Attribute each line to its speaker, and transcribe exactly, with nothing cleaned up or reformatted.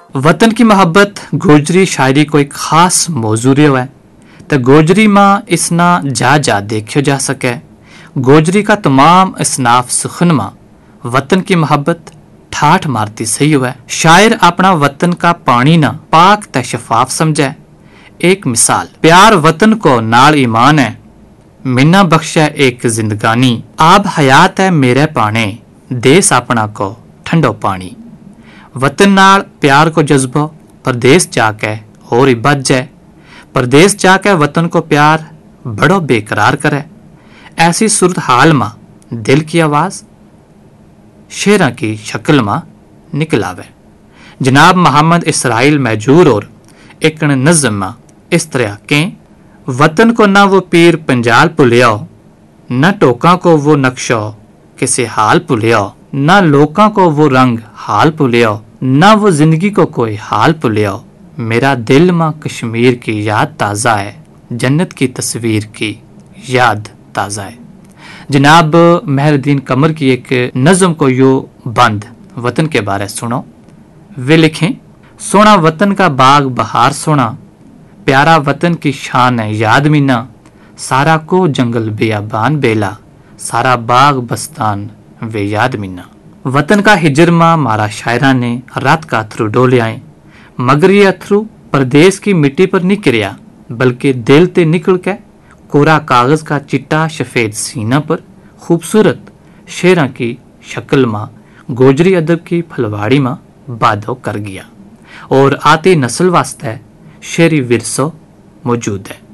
Speaker 1: वतन की मोहब्बत गोजरी शायरी को एक खास मौजू रहो है तो गोजरी मां इसना जा जा देखियो जा सके। गोजरी का तमाम इसनाफ सुखन मां वतन की मोहब्बत ठाठ मारती सही हुआ। शायर अपना वतन का पानी ना पाक त शफाफ समझे। एक मिसाल, प्यार वतन को नाल ईमान है, मिन्ना बख्शा एक जिंदगानी, आब हयात है मेरे पाने, देश अपना को ठंडो पानी। वतन नाल प्यार को जज्बो परदेश जाके और ही बच जाए, परदेश जाके वतन को प्यार बड़ो बेकरार करे। ऐसी सूरत हाल मां दिल की आवाज शेरा की शक्ल मां निकल आवे। जनाब मोहम्मद इसराइल मैजूर और एक नज़म मां इस तरह के वतन को ना वो पीर पंजाल भुलियो, न टोका को वो नक्शो किसी हाल भुलियो, न लोका को वो रंग हाल भुलियो, न वो जिंदगी को कोई हाल भुलियो। मेरा दिल मां कश्मीर की याद ताज़ा है, जन्नत की तस्वीर की याद ताज़ा है। जनाब मेहरुद्दीन कमर की एक नज़म को यो बंद वतन के बारे सुनो। वे लिखें, सोना वतन का बाग बहार सोना, प्यारा वतन की शान है याद मीना, सारा को जंगल बेयाबान बेला, सारा बाग बस्तान वे याद मीना। वतन का हिजर मां मारा शायरा ने रात का अथरू डोले आए, मगर ये अथरू परदेश की मिट्टी पर नहीं गिरया, बल्कि दिल ते निकल के कोरा कागज का चिट्टा सफेद सीना पर खूबसूरत शेरा की शक्ल मां गोजरी अदब की फलवाड़ी मां बादो कर गया और आती नस्ल वास्ते शेरी विरसो मौजूद है।